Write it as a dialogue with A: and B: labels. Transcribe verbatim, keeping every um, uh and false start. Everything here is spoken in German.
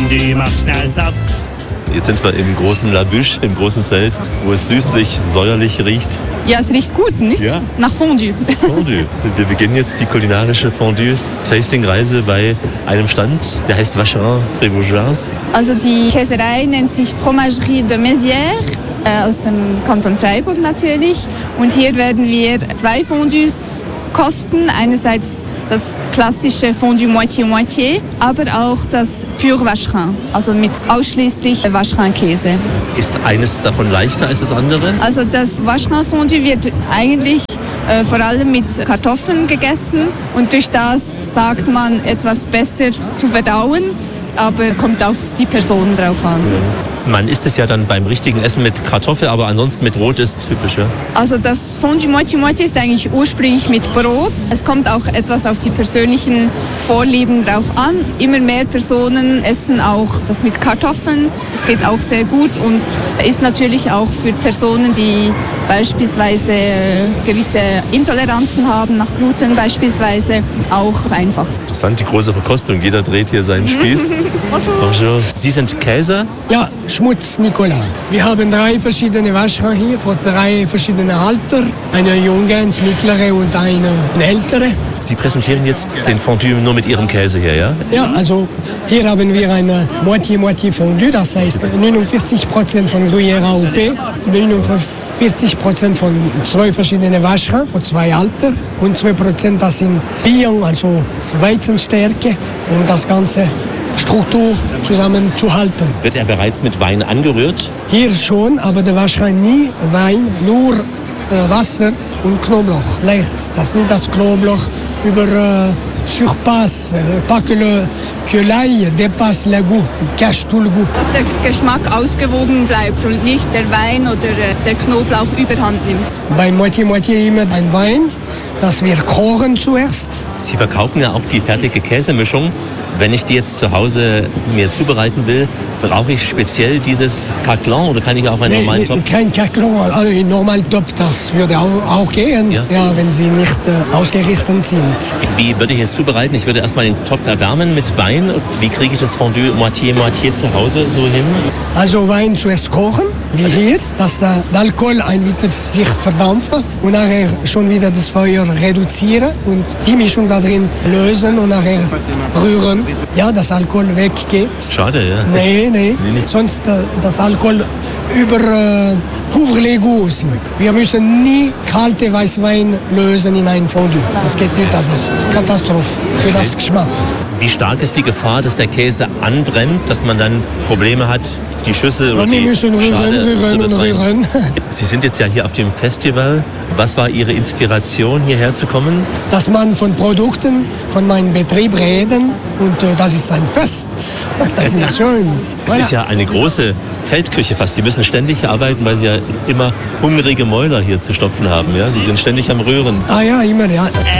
A: Fondue, mach schnell satt.
B: Jetzt sind wir im großen La Bûche, im großen Zelt, wo es süßlich, säuerlich riecht.
C: Ja, es riecht gut, nicht?
B: Ja.
C: Nach Fondue.
B: Fondue. Wir beginnen jetzt die kulinarische Fondue-Tasting-Reise bei einem Stand, der heißt Vacherin Fribourgeoise.
C: Also die Käserei nennt sich Fromagerie de Mézières, äh, aus dem Kanton Freiburg natürlich. Und hier werden wir zwei Fondues kosten. Einerseits das klassische Fondue Moitié-Moitié, aber auch das Pur Vacherin, also mit ausschließlich Vacherin-Käse.
B: Ist eines davon leichter als das andere?
C: Also das Vacherin-Fondue wird eigentlich äh, vor allem mit Kartoffeln gegessen und durch das sagt man etwas besser zu verdauen, aber kommt auf die Person drauf an.
B: Man isst es ja dann beim richtigen Essen mit Kartoffel, aber ansonsten mit Brot ist typisch, ja?
C: Also das Fondue Moitié-Moitié ist eigentlich ursprünglich mit Brot. Es kommt auch etwas auf die persönlichen Vorlieben drauf an. Immer mehr Personen essen auch das mit Kartoffeln. Es geht auch sehr gut und ist natürlich auch für Personen, die beispielsweise gewisse Intoleranzen haben, nach Gluten beispielsweise, auch einfach.
B: Interessant, die große Verkostung. Jeder dreht hier seinen Spieß.
C: Bonjour.
B: Bonjour. Sie sind Käser?
D: Ja, Schmutz Nicolas. Wir haben drei verschiedene Vacherin hier, von drei verschiedenen Alter. Eine junge, eine mittlere und eine ältere.
B: Sie präsentieren jetzt den Fondue nur mit Ihrem Käse hier, ja?
D: Ja, also hier haben wir eine Moitié-Moitié Fondue, das heißt neunundvierzig Prozent von Gruyère A O P, neunundvierzig Prozent von zwei verschiedenen Vacherin, von zwei Alter und zwei Prozent das sind Bion, also Weizenstärke, um das Ganze Struktur zusammenzuhalten.
B: Wird er bereits mit Wein angerührt?
D: Hier schon, aber der Vacherin nie Wein, nur äh, Wasser und Knoblauch. Leicht, dass nicht das Knoblauch über äh, surpasse, äh, pas que, le, que l'ail dépasse le goût, cache tout le goût.
C: Dass der Geschmack ausgewogen bleibt und nicht der Wein oder äh, der Knoblauch überhand nimmt.
D: Bei Moitié-Moitié immer ein Wein, das wir kochen zuerst.
B: Sie verkaufen ja auch die fertige Käsemischung. Wenn ich die jetzt zu Hause mir zubereiten will, brauche ich speziell dieses Caclan oder kann ich auch einen
D: Nee,
B: normalen
D: nee,
B: Topf?
D: kein Caclan, also ein normaler Topf, das würde auch, auch gehen,
B: Ja.
D: ja, wenn sie nicht äh, ausgerichtet sind.
B: Wie würde ich es zubereiten? Ich würde erstmal den Topf erwärmen mit Wein. Wie kriege ich das Fondue Moitié-Moitié zu Hause so hin?
D: Also Wein zuerst kochen, wie hier, dass der Alkohol ein wieder sich verdampfen und nachher schon wieder das Feuer reduzieren und die Mischung da drin lösen und nachher rühren. Ja, das Alkohol weggeht.
B: Schade, ja.
D: Nee, nee,
B: Nee, nee.
D: sonst äh, das Alkohol über äh, couvre les goûts. Wir müssen nie kalte Weißwein lösen in ein Fondue. Das geht nicht, das ist Katastrophe für das Geschmack.
B: Wie stark ist die Gefahr, dass der Käse anbrennt, dass man dann Probleme hat, die Schüssel oder
D: Und wir
B: die
D: müssen rühren,
B: Schale
D: rühren
B: zu
D: und
B: befreien?
D: rühren.
B: Sie sind jetzt ja hier auf dem Festival. Was war Ihre Inspiration, hierher zu kommen?
D: Dass man von Produkten von meinem Betrieb reden und äh, das ist ein Fest. Das ist schön.
B: Es ist ja eine große Feldküche fast. Sie müssen ständig arbeiten, weil Sie ja immer hungrige Mäuler hier zu stopfen haben. Ja? Sie sind ständig am Rühren.
D: Ah ja, immer, ja.